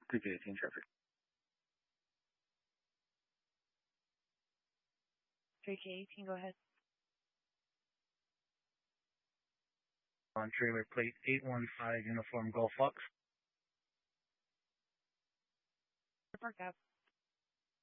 3K18 traffic. 3K18, go ahead. On trailer plate 815 Uniform Golf Fox. Park out.